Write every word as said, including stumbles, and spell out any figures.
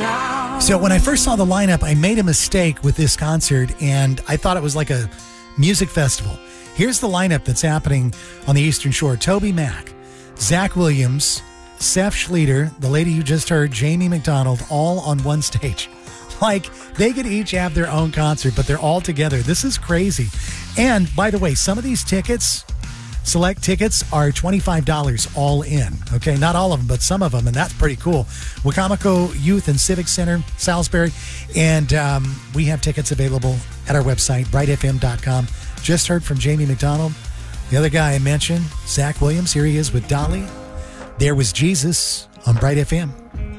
So when I first saw the lineup, I made a mistake with this concert, and I thought it was like a music festival. Here's the lineup that's happening on the Eastern Shore. Toby Mac, Zach Williams, Seth Schleter, the lady you just heard, Jamie McDonald, all on one stage. Like, they could each have their own concert, but they're all together. This is crazy. And, by the way, some of these tickets, select tickets, are twenty-five dollars all in. Okay, not all of them, but some of them, and that's pretty cool. Wicomico Youth and Civic Center, Salisbury. And um, we have tickets available at our website, bright f m dot com. Just heard from Jamie McDonald. The other guy I mentioned, Zach Williams, here he is with Dolly. There Was Jesus on Bright F M.